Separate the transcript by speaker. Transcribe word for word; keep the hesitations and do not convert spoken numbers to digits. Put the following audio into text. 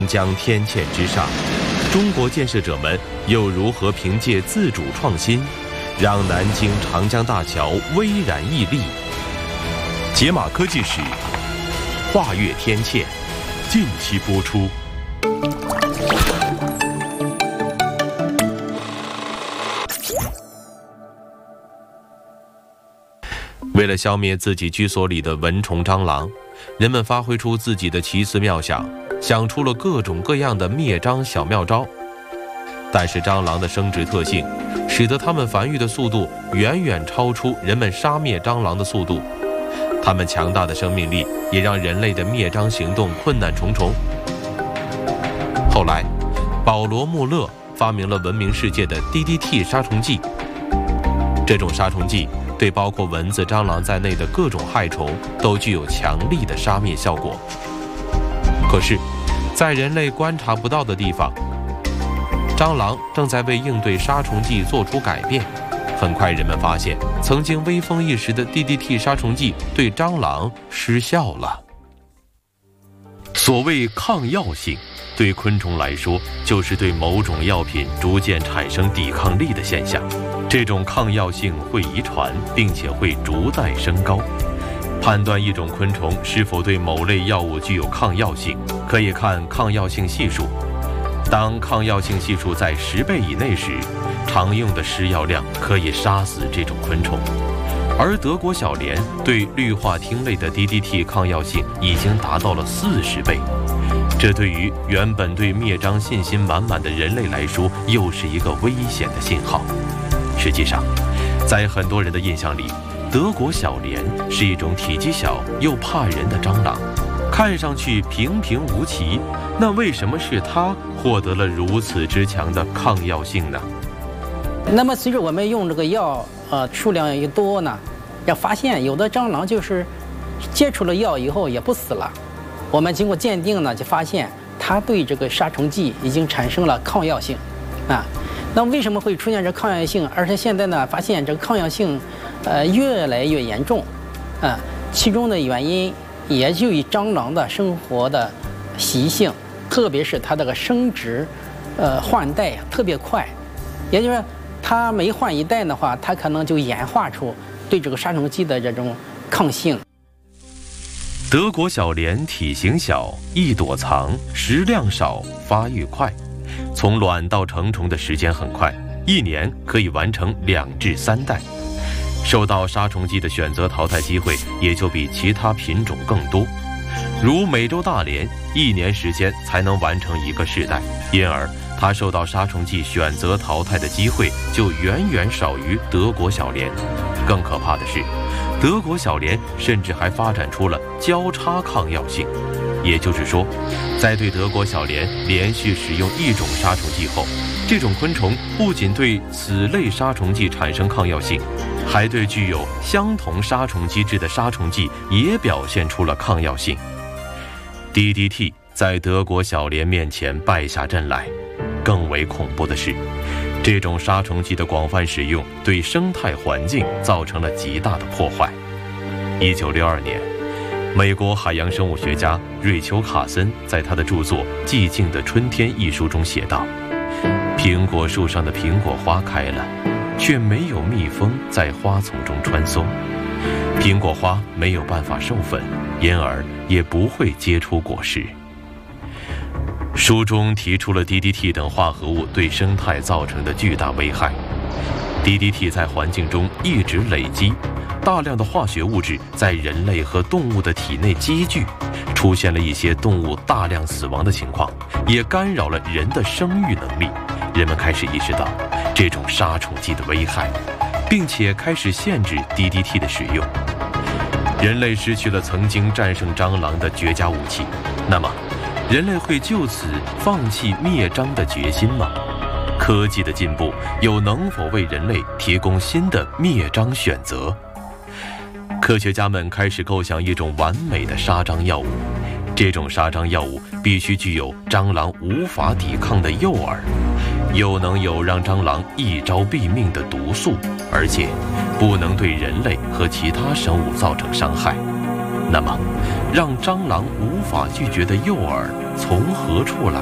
Speaker 1: 江天堑之上，中国建设者们又如何凭借自主创新，让南京长江大桥巍然屹立？解码科技史，跨越天堑，近期播出。为了消灭自己居所里的蚊虫蟑螂，人们发挥出自己的奇思妙想，想出了各种各样的灭蟑小妙招。但是蟑螂的生殖特性，使得它们繁育的速度远远超出人们杀灭蟑螂的速度。它们强大的生命力也让人类的灭蟑行动困难重重。后来，保罗·穆勒发明了闻名世界的 D D T 杀虫剂。这种杀虫剂对包括蚊子、蟑螂在内的各种害虫都具有强力的杀灭效果。可是，在人类观察不到的地方，蟑螂正在为应对杀虫剂做出改变。很快，人们发现，曾经威风一时的 D D T 杀虫剂对蟑螂失效了。所谓抗药性，对昆虫来说，就是对某种药品逐渐产生抵抗力的现象。这种抗药性会遗传，并且会逐代升高。判断一种昆虫是否对某类药物具有抗药性，可以看抗药性系数。当抗药性系数在十倍以内时，常用的施药量可以杀死这种昆虫。而德国小蠊对氯化烃类的 D D T 抗药性已经达到了四十倍。这对于原本对灭蟑信心满满的人类来说，又是一个危险的信号。实际上，在很多人的印象里，德国小蠊是一种体积小又怕人的蟑螂，看上去平平无奇。那为什么是它获得了如此之强的抗药性呢？
Speaker 2: 那么随着我们用这个药，呃，数量一多呢，要发现有的蟑螂就是接触了药以后也不死了。我们经过鉴定呢，就发现它对这个杀虫剂已经产生了抗药性，啊。那为什么会出现这抗药性？而且现在呢，发现这个抗药性，呃，越来越严重，啊，其中的原因也就与蟑螂的生活的习性，特别是它这个生殖，呃，换代特别快，也就是说，它每换一代的话，它可能就演化出对这个杀虫剂的这种抗性。
Speaker 1: 德国小蠊体型小，易躲藏，食量少，发育快。从卵到成虫的时间很快，一年可以完成两至三代，受到杀虫剂的选择淘汰机会也就比其他品种更多。如美洲大蠊，一年时间才能完成一个世代，因而它受到杀虫剂选择淘汰的机会就远远少于德国小蠊。更可怕的是，德国小蠊甚至还发展出了交叉抗药性。也就是说，在对德国小蠊连续使用一种杀虫剂后，这种昆虫不仅对此类杀虫剂产生抗药性，还对具有相同杀虫机制的杀虫剂也表现出了抗药性。D D T 在德国小蠊面前败下阵来。更为恐怖的是，这种杀虫剂的广泛使用对生态环境造成了极大的破坏。一九六二年，美国海洋生物学家瑞秋·卡森在他的著作《寂静的春天》一书中写道：苹果树上的苹果花开了，却没有蜜蜂在花丛中穿梭，苹果花没有办法授粉，因而也不会结出果实。书中提出了 D D T 等化合物对生态造成的巨大危害。D D T 在环境中一直累积，大量的化学物质在人类和动物的体内积聚，出现了一些动物大量死亡的情况，也干扰了人的生育能力。人们开始意识到这种杀虫剂的危害，并且开始限制 D D T 的使用。人类失去了曾经战胜蟑螂的绝佳武器，那么人类会就此放弃灭蟑的决心吗？科技的进步又能否为人类提供新的灭蟑选择？科学家们开始构想一种完美的杀蟑药物，这种杀蟑药物必须具有蟑螂无法抵抗的诱饵，又能有让蟑螂一招毙命的毒素，而且不能对人类和其他生物造成伤害。那么，让蟑螂无法拒绝的诱饵从何处来？